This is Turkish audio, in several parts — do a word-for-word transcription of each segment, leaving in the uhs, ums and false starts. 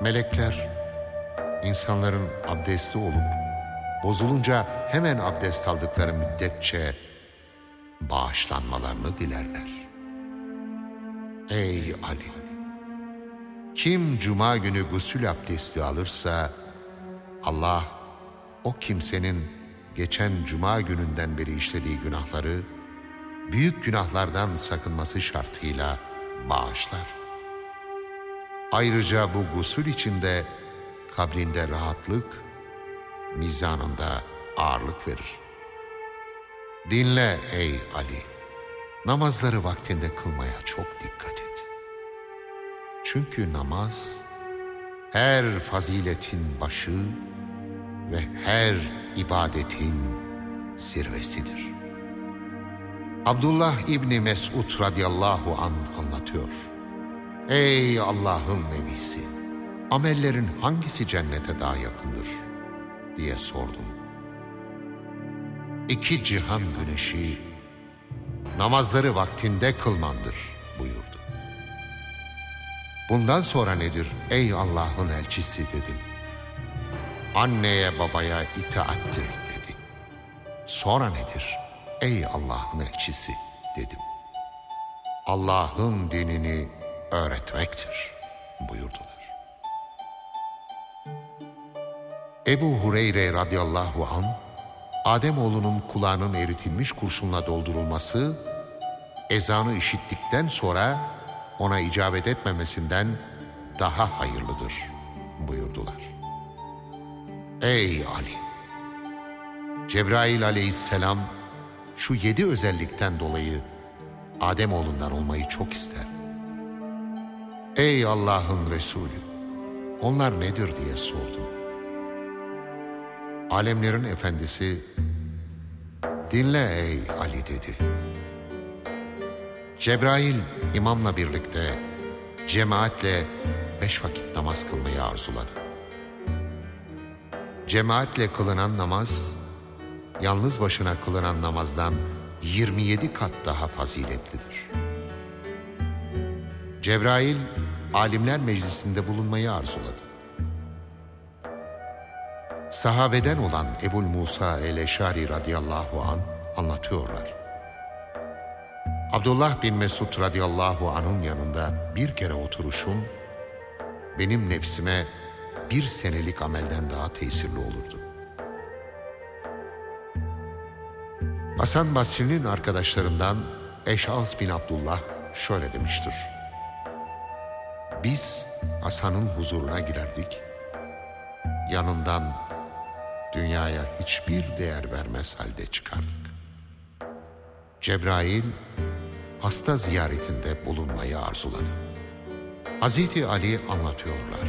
Melekler insanların abdestli olup bozulunca hemen abdest aldıkları müddetçe bağışlanmalarını dilerler. Ey Ali! Kim cuma günü gusül abdesti alırsa Allah o kimsenin geçen cuma gününden beri işlediği günahları büyük günahlardan sakınması şartıyla bağışlar. Ayrıca bu gusül içinde kabrinde rahatlık, mizanında ağırlık verir. Dinle ey Ali! Namazları vaktinde kılmaya çok dikkat et. Çünkü namaz her faziletin başı ve her ibadetin zirvesidir. Abdullah İbni Mesud radıyallahu anh anlatıyor. Ey Allah'ın nebisi! Amellerin hangisi cennete daha yakındır diye sordum. İki cihan güneşi namazları vaktinde kılmandır buyurdu. Bundan sonra nedir ey Allah'ın elçisi dedim. Anneye babaya itaattir dedi. Sonra nedir ey Allah'ın elçisi dedim. Allah'ın dinini öğretmektir buyurdular. Ebu Hureyre radıyallahu anh, Ademoğlunun kulağının eritilmiş kurşunla doldurulması, ezanı işittikten sonra ona icabet etmemesinden daha hayırlıdır buyurdular. Ey Ali! Cebrail aleyhisselam şu yedi özellikten dolayı Ademoğlundan olmayı çok ister. Ey Allah'ın Resulü! Onlar nedir diye sordum. Alemlerin efendisi, dinle ey Ali dedi. Cebrail imamla birlikte cemaatle beş vakit namaz kılmayı arzuladı. Cemaatle kılınan namaz, yalnız başına kılınan namazdan yirmi yedi kat daha faziletlidir. Cebrail, alimler meclisinde bulunmayı arzuladı. Sahabeden olan Ebul Musa el-Eşari radıyallahu anh anlatıyorlar. Abdullah bin Mesud radıyallahu anh'ın yanında bir kere oturuşum, benim nefsime bir senelik amelden daha tesirli olurdu. Hasan Basri'nin arkadaşlarından Eş'as bin Abdullah şöyle demiştir. Biz Hasan'ın huzuruna girerdik, yanından dünyaya hiçbir değer vermez halde çıkardık. Cebrail hasta ziyaretinde bulunmayı arzuladı. Hazreti Ali anlatıyorlar.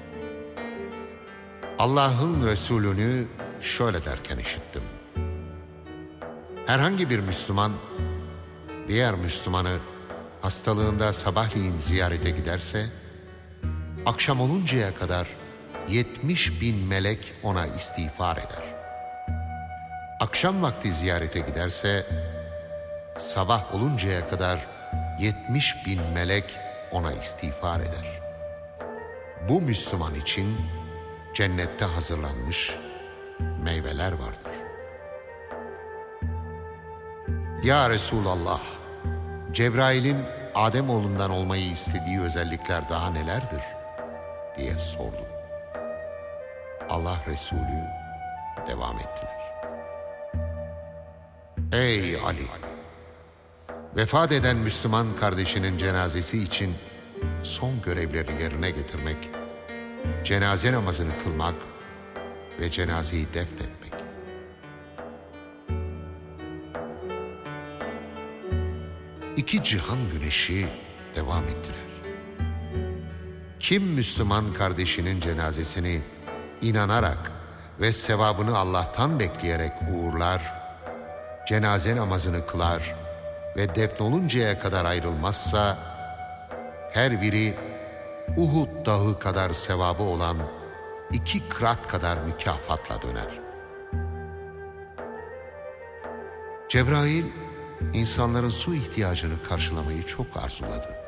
Allah'ın Resulünü şöyle derken işittim. Herhangi bir Müslüman diğer Müslümanı hastalığında sabahleyin ziyarete giderse, akşam oluncaya kadar yetmiş bin melek ona istiğfar eder. Akşam vakti ziyarete giderse, sabah oluncaya kadar yetmiş bin melek ona istiğfar eder. Bu Müslüman için cennette hazırlanmış meyveler vardır. Ya Resulallah, Cebrail'in Ademoğlundan olmayı istediği özellikler daha nelerdir diye sordum. Allah Resulü devam ettiler. Ey Ali! Vefat eden Müslüman kardeşinin cenazesi için son görevleri yerine getirmek, cenaze namazını kılmak ve cenazeyi defnetmek. İki cihan güneşi devam ettiler. Kim Müslüman kardeşinin cenazesini inanarak ve sevabını Allah'tan bekleyerek uğurlar, cenaze namazını kılar ve defnoluncaya kadar ayrılmazsa, her biri Uhud dağı kadar sevabı olan iki kırat kadar mükafatla döner. Cebrail, insanların su ihtiyacını karşılamayı çok arzuladı.